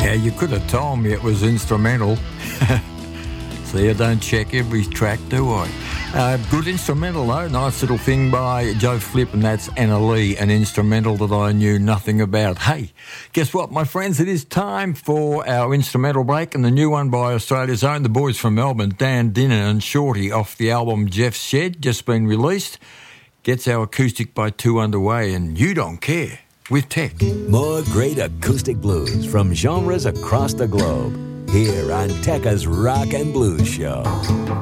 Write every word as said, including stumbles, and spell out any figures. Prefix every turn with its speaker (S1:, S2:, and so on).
S1: Yeah, you could have told me it was instrumental. See, I don't check every track, do I? Uh, good instrumental, though. Nice little thing by Joe Flip, and that's Anna Lee, an instrumental that I knew nothing about. Hey, guess what, my friends? It is time for our instrumental break, and the new one by Australia's own, the boys from Melbourne, Dan Dinnan and Shorty, off the album Jeff's Shed, just been released, gets our acoustic by two underway, and you don't care, with Tech.
S2: More great acoustic blues from genres across the globe, here on Tekka's Rock and Blues Show.